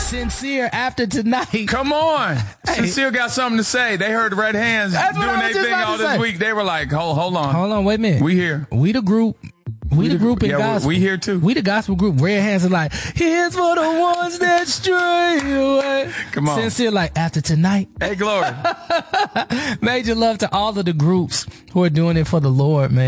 Sincere, after tonight. Come on. Sincere got something to say. They heard Red Hands doing their thing all this week. They were like, hold on. Hold on, wait a minute. We here. We the group. We the group in gospel. We here too. We the gospel group. Red Hands are like, here's for the ones that stray away. Come on. Sincere like, after tonight. Hey, glory. Major love to all of the groups who are doing it for the Lord, man.